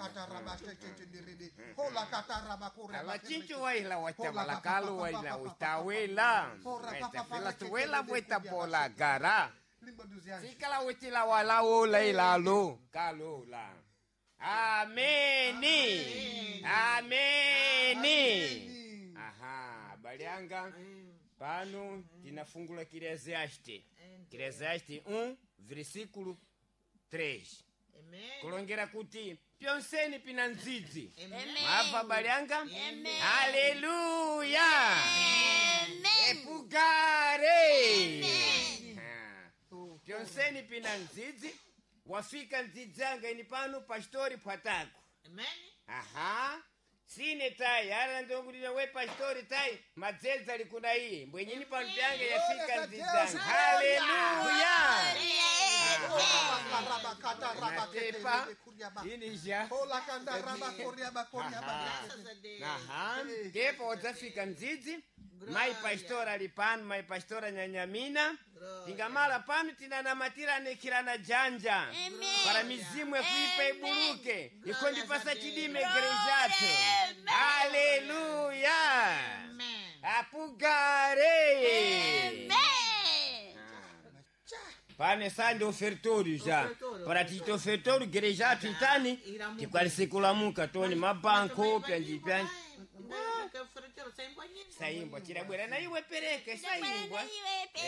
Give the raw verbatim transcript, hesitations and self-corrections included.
Ala cincu waila wacha malakalu waila witawela. Esta fila tuwela wita bola gara. Sikala witila wala ola ilalo kalola. Ameni. Ameni. Aha, balianga. Pano tinafungula Eclesiastes. Eclesiastes um, versículo três. Kulongera kuti pyonseni pinanzizi. Mava balianga. Haleluya. Epugare. Pyonseni pinanzizi. Wafika nzizanga ini pano pastori pwatako. Aha. Sine tai, ala ndongulira we pastori tai, madzedza likuna hii. Mbwenyini pano pyange yafika nzizanga. Haleluya. Natepa, inisha. Aha, kepa wazafika nzizi. Mai pastora lipanu, mai pastora nyanyamina. Tingamala panu tinanamatira nekirana janja. Para mizimu ya kuipa ibuluke. Ikondi pasa chidime gerejato. Haleluya. Apugare. Pane sande ofertório já. Para tito ofertório gerejato itani. Tikwali sekula muka toni mabanko pyanji pyanji. Saimbwa chirabwera na iwe pereke saimbwa.